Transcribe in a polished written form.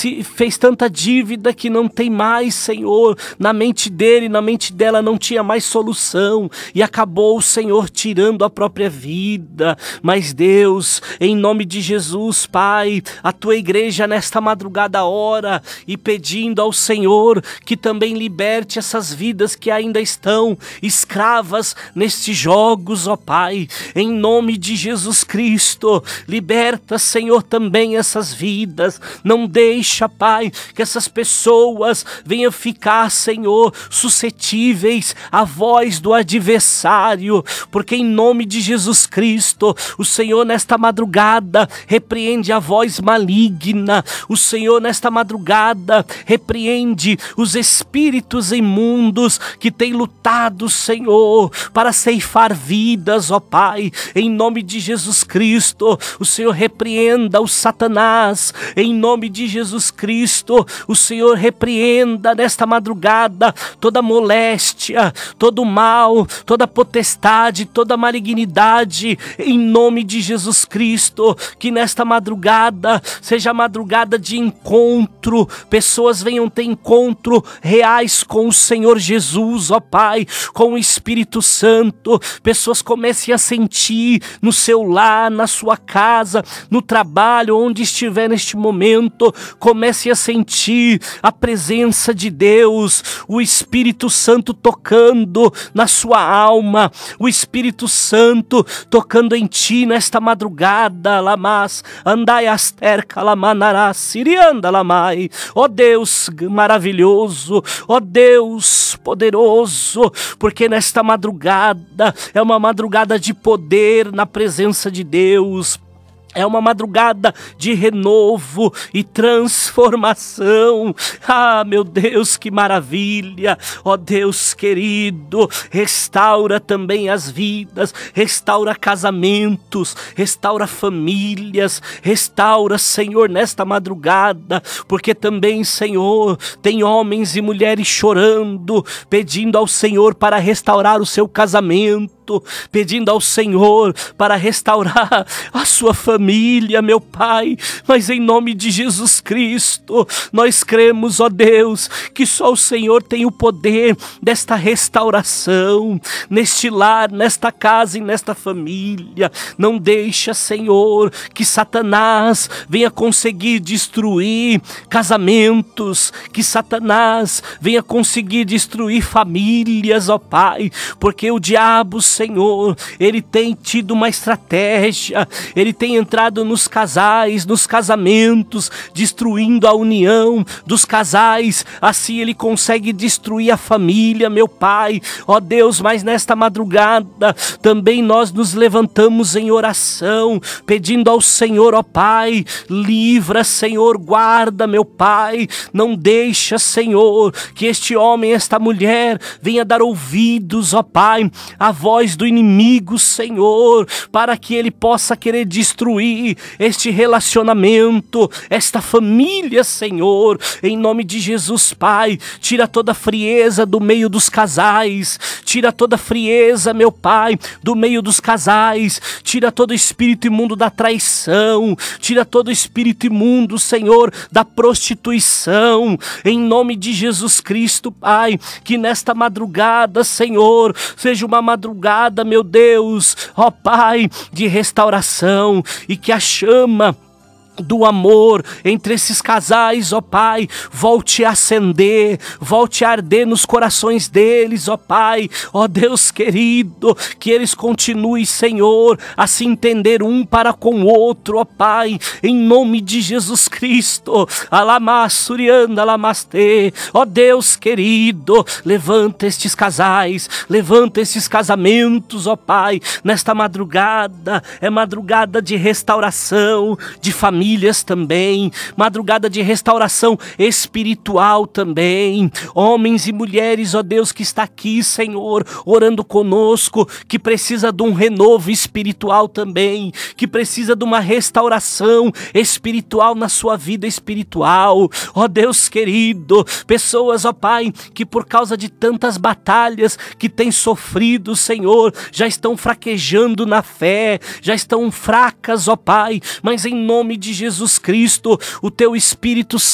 se fez tanta dívida que não tem mais, Senhor, na mente dele, na mente dela não tinha mais solução e acabou o Senhor tirando a própria vida. Mas Deus, em nome de Jesus, Pai, a tua igreja nesta madrugada ora e pedindo ao Senhor que também liberte essas vidas que ainda estão escravas nestes jogos, ó Pai, em nome de Jesus Cristo, liberta, Senhor, também essas vidas, não deixa, Pai, que essas pessoas venham ficar, Senhor, suscetíveis à voz do adversário, porque em nome de Jesus Cristo, o Senhor nesta madrugada repreende a voz maligna, o Senhor nesta madrugada repreende os espíritos imundos que têm lutado, Senhor, para ceifar vidas, ó Pai, em nome de Jesus Cristo, o Senhor repreenda o Satanás, em nome de Jesus Cristo, o Senhor repreenda nesta madrugada toda moléstia, todo mal, toda potestade, toda malignidade, em nome de Jesus Cristo, que nesta madrugada seja madrugada de encontro, pessoas venham ter encontro reais com o Senhor Jesus, ó Pai, com o Espírito Santo, pessoas comecem a sentir no seu lar, na sua casa, no trabalho, onde estiver neste momento, comecem a sentir a presença de Deus, o Espírito Santo tocando na sua alma, o Espírito Santo tocando em ti nesta madrugada, lamas, andai aster calamanará, sirianda lamai, ó Deus maravilhoso, ó Deus poderoso, porque nesta madrugada é uma madrugada de poder na presença de Deus. É uma madrugada de renovo e transformação. Ah, meu Deus, que maravilha! Ó Deus querido, restaura também as vidas, restaura casamentos, restaura famílias, restaura, Senhor, nesta madrugada, porque também, Senhor, tem homens e mulheres chorando, pedindo ao Senhor para restaurar o seu casamento, pedindo ao Senhor para restaurar a sua família, meu Pai, mas em nome de Jesus Cristo, nós cremos, ó Deus, que só o Senhor tem o poder desta restauração, neste lar, nesta casa e nesta família. Não deixa, Senhor, que Satanás venha conseguir destruir casamentos, que Satanás venha conseguir destruir famílias, ó Pai, porque o diabo, Senhor, ele tem tido uma estratégia, ele tem entrado nos casais, nos casamentos, destruindo a união dos casais, assim ele consegue destruir a família, meu Pai, ó Deus, mas nesta madrugada também nós nos levantamos em oração, pedindo ao Senhor, ó Pai, livra, Senhor, guarda, meu Pai, não deixa, Senhor, que este homem, esta mulher venha dar ouvidos, ó Pai, à voz do inimigo, Senhor, para que ele possa querer destruir este relacionamento, esta família, Senhor, em nome de Jesus, Pai, tira toda a frieza do meio dos casais, tira toda a frieza, meu Pai, do meio dos casais, tira todo o espírito imundo da traição, tira todo o espírito imundo, Senhor, da prostituição, em nome de Jesus Cristo, Pai, que nesta madrugada, Senhor, seja uma madrugada, meu Deus, ó Pai, de restauração, e que a chama do amor entre esses casais, ó Pai, volte a acender, volte a arder nos corações deles, ó Pai, ó Deus querido, que eles continuem, Senhor, a se entender um para com o outro, ó Pai, em nome de Jesus Cristo, alamassurianda, alamaste, ó Deus querido, levanta estes casais, levanta estes casamentos, ó Pai, nesta madrugada, é madrugada de restauração, de famílias também, madrugada de restauração espiritual também, homens e mulheres, ó Deus, que está aqui, Senhor, orando conosco, que precisa de um renovo espiritual também, que precisa de uma restauração espiritual na sua vida espiritual, ó Deus querido, pessoas, ó Pai, que por causa de tantas batalhas que têm sofrido, Senhor, já estão fraquejando na fé, já estão fracas, ó Pai, mas em nome de Jesus Cristo, o teu Espírito